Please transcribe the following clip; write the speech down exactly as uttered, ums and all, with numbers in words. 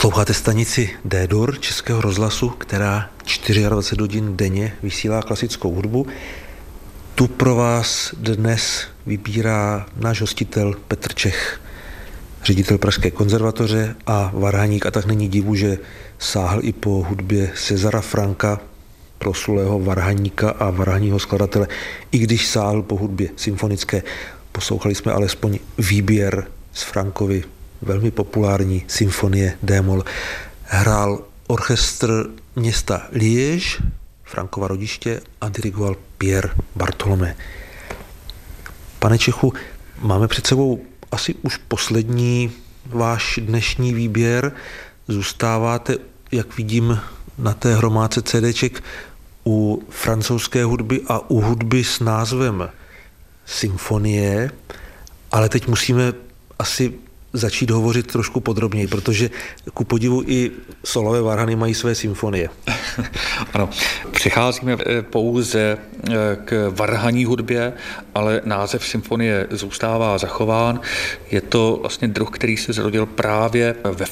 Posloucháte stanici D-Dur Českého rozhlasu, která dvacet čtyři hodin denně vysílá klasickou hudbu. Tu pro vás dnes vybírá náš hostitel Petr Čech, ředitel Pražské konzervatoře a varhaník, a tak není divu, že sáhl i po hudbě Césara Franka, proslulého varhaníka a varhaního skladatele, i když sáhl po hudbě symfonické. Poslouchali jsme alespoň výběr z Frankovy velmi populární symfonie D-moll. Hrál orchestr města Liège, Frankova rodiště, a dirigoval Pierre Bartholomé. Pane Čechu, máme před sebou asi už poslední váš dnešní výběr. Zůstáváte, jak vidím na té hromádce CDček, u francouzské hudby a u hudby s názvem symfonie, ale teď musíme asi začít hovořit trošku podrobněji, protože ku podivu i solové varhany mají své symfonie. Ano, přicházíme pouze k varhaní hudbě, ale název symfonie zůstává zachován. Je to vlastně druh, který se zrodil právě ve